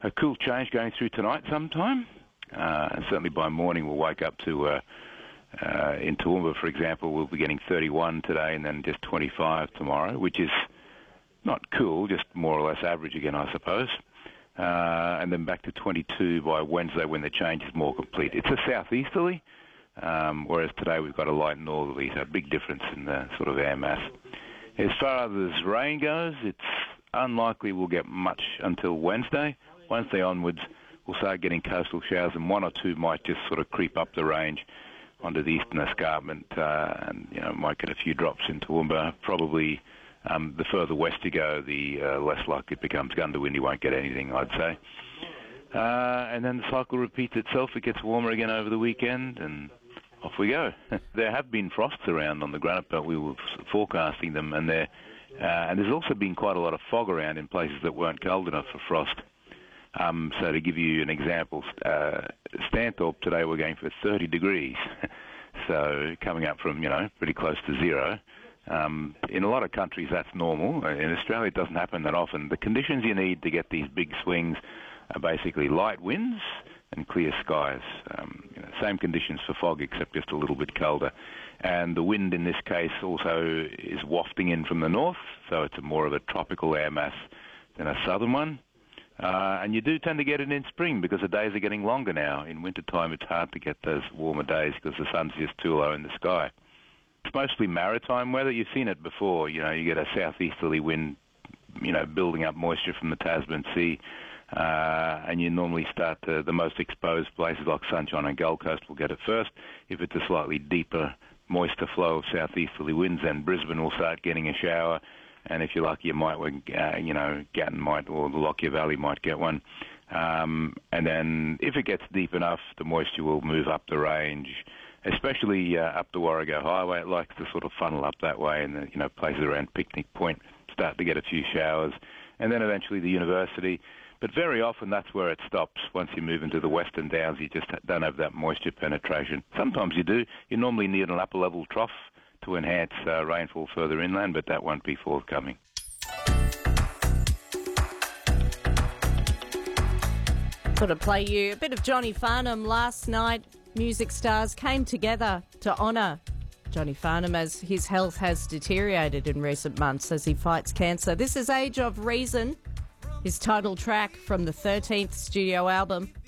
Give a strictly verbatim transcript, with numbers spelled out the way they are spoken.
a cool change going through tonight sometime. Uh, and certainly by morning we'll wake up to, uh, uh, in Toowoomba, for example, we'll be getting thirty-one today and then just twenty-five tomorrow, which is not cool, just more or less average again, I suppose. Uh, and then back to twenty-two by Wednesday when the change is more complete. It's a southeasterly, um, whereas today we've got a light northerly, so a big difference in the sort of air mass. As far as rain goes, it's unlikely we'll get much until Wednesday. Wednesday onwards, we'll start getting coastal showers, and one or two might just sort of creep up the range onto the eastern escarpment, uh, and you know might get a few drops in Toowoomba. Probably um, the further west you go, the uh, less likely it becomes. Gundawindi won't get anything, I'd say. Uh, and then the cycle repeats itself. It gets warmer again over the weekend, and off we go. There have been frosts around on the granite belt. We were forecasting them, and there, uh, and there's also been quite a lot of fog around in places that weren't cold enough for frost. Um, so to give you an example, uh, Stanthorpe today we're going for thirty degrees, so coming up from, you know, pretty close to zero. Um, in a lot of countries that's normal. In Australia it doesn't happen that often. The conditions you need to get these big swings are basically light winds and clear skies. Um, you know, same conditions for fog except just a little bit colder. And the wind in this case also is wafting in from the north, so it's a more of a tropical air mass than a southern one. Uh, and you do tend to get it in spring because the days are getting longer now. In wintertime, it's hard to get those warmer days because the sun's just too low in the sky. It's mostly maritime weather. You've seen it before. You know, you get a southeasterly wind, you know, building up moisture from the Tasman Sea, uh, and you normally start to, the most exposed places like Sunshine and Gold Coast will get it first. If it's a slightly deeper, moister flow of southeasterly winds, then Brisbane will start getting a shower. And if you're lucky, you might, uh, you know, Gatton might, or the Lockyer Valley might get one. Um, and then if it gets deep enough, the moisture will move up the range, especially uh, up the Warrego Highway. It likes to sort of funnel up that way, and, the, you know, places around Picnic Point start to get a few showers. And then eventually the university. But very often that's where it stops. Once you move into the Western Downs, you just don't have that moisture penetration. Sometimes you do. You normally need an upper level trough to enhance uh, rainfall further inland, but that won't be forthcoming. Thought I'd play you a bit of Johnny Farnham. Last night, music stars came together to honour Johnny Farnham as his health has deteriorated in recent months as he fights cancer. This is Age of Reason, his title track from the thirteenth studio album.